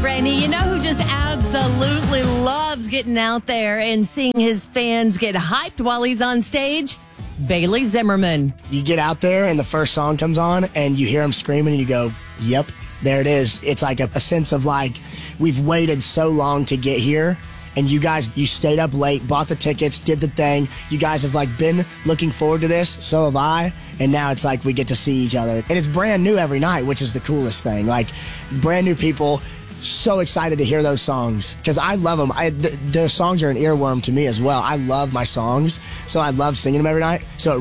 Brandy. You know who just absolutely loves getting out there and seeing his fans get hyped while he's on stage? Bailey Zimmerman. You get out there and the first song comes on and you hear him screaming and you go, yep, there it is. It's like a sense of like, we've waited so long to get here. And you guys, you stayed up late, bought the tickets, did the thing. You guys have like been looking forward to this. So have I. And now it's like we get to see each other. And it's brand new every night, which is the coolest thing. Like brand new people, so excited to hear those songs because I love them. The songs are an earworm to me as well. I love my songs. So I love singing them every night. So it